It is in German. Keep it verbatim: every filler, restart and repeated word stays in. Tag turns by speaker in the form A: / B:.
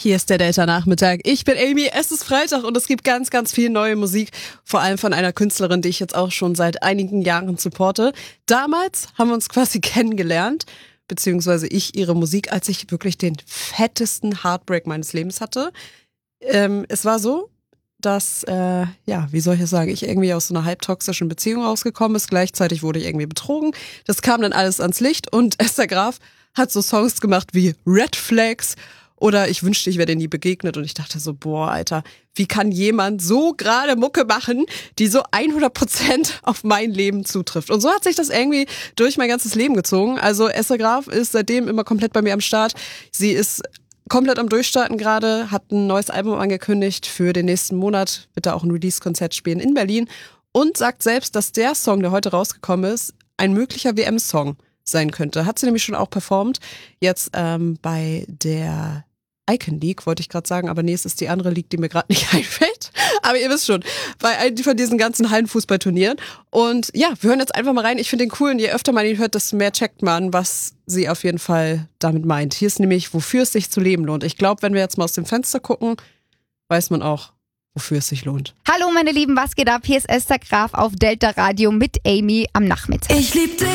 A: Hier ist der Delta-Nachmittag. Ich bin Amy, es ist Freitag und es gibt ganz, ganz viel neue Musik. Vor allem von einer Künstlerin, die ich jetzt auch schon seit einigen Jahren supporte. Damals haben wir uns quasi kennengelernt, beziehungsweise ich ihre Musik, als ich wirklich den fettesten Heartbreak meines Lebens hatte. Ähm, es war so, dass, äh, ja, wie soll ich das sagen, ich irgendwie aus so einer halbtoxischen Beziehung rausgekommen ist. Gleichzeitig wurde ich irgendwie betrogen. Das kam dann alles ans Licht und Esther Graf hat so Songs gemacht wie Red Flags oder ich wünschte, ich wäre dir nie begegnet. Und ich dachte so, boah, Alter, wie kann jemand so gerade Mucke machen, die so hundert Prozent auf mein Leben zutrifft? Und so hat sich das irgendwie durch mein ganzes Leben gezogen. Also Esther Graf ist seitdem immer komplett bei mir am Start. Sie ist komplett am Durchstarten gerade, hat ein neues Album angekündigt für den nächsten Monat, wird da auch ein Release-Konzert spielen in Berlin und sagt selbst, dass der Song, der heute rausgekommen ist, ein möglicher W M-Song sein könnte. Hat sie nämlich schon auch performt, jetzt ähm, bei der Icon League, wollte ich gerade sagen, aber nee, es ist die andere League, die mir gerade nicht einfällt. Aber ihr wisst schon, bei einem von diesen ganzen Hallenfußballturnieren. Und ja, wir hören jetzt einfach mal rein. Ich finde den cool und je öfter man ihn hört, desto mehr checkt man, was sie auf jeden Fall damit meint. Hier ist nämlich, wofür es sich zu leben lohnt. Ich glaube, wenn wir jetzt mal aus dem Fenster gucken, weiß man auch, wofür es sich lohnt.
B: Hallo meine Lieben, was geht ab? Hier ist Esther Graf auf Delta Radio mit Amy am Nachmittag.
C: Ich liebte